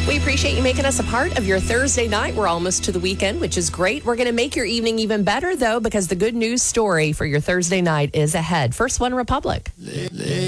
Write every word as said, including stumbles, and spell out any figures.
We appreciate you making us a part of your Thursday night. We're almost to the weekend, which is great. We're going to make your evening even better, though, because the good news story for your Thursday night is ahead. First One Republic.